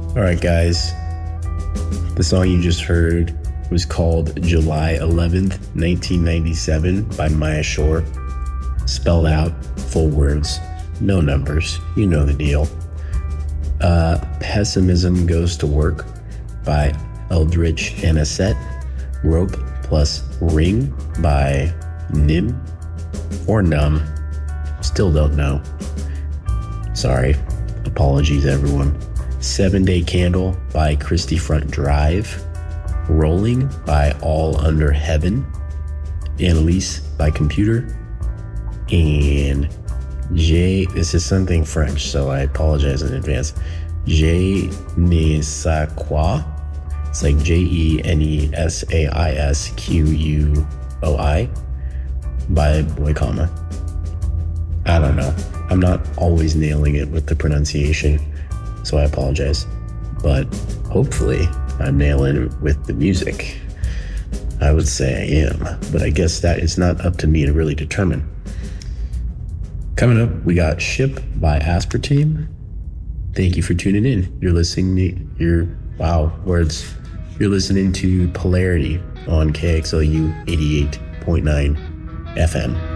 All right, guys. The song you just heard was called July 11th, 1997 by Maya Shore. Spelled out, full words, no numbers. You know the deal. Pessimism Goes to Work by Eldritch Anisette. Rope plus Ring by Nim or Numb. Still don't know. Sorry. Apologies, everyone. 7 Day Candle by Christy Front Drive. Rolling by All Under Heaven. Annalise by Computer. And this is something French, so I apologize in advance. Je ne sais quoi. It's like JENESAISQUOI by Boy Comma. I don't know. I'm not always nailing it with the pronunciation, so I apologize. But hopefully I'm nailing it with the music. I would say I am, but I guess that is not up to me to really determine. Coming up, we got Ship by Aspartame. Thank you for tuning in. You're listening to You're listening to Polarity on KXLU 88.9 FM.